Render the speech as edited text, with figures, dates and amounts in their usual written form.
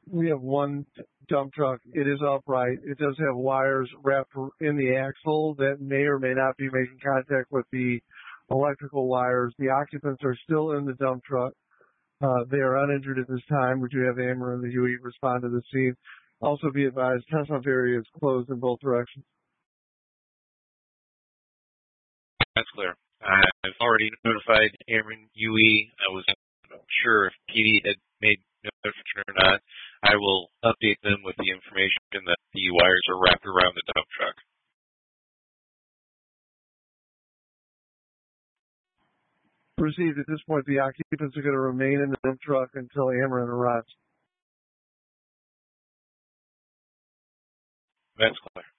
We have one dump truck. It is upright. It does have wires wrapped in the axle that may or may not be making contact with the electrical wires. The occupants are still in the dump truck. They are uninjured at this time. We do have the AMR and the UE respond to the scene. Also be advised, test off area is closed in both directions. That's clear. I've already notified Airman UE. I wasn't sure if PD had made notification or not. I will update them with the information that the wires are wrapped around the dump truck. Received. At this point, the occupants are going to remain in the dump truck until Ameren arrives. That's clear.